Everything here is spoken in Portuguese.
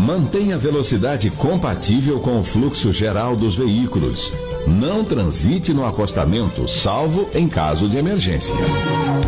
Mantenha a velocidade compatível com o fluxo geral dos veículos. Não transite no acostamento, salvo em caso de emergência.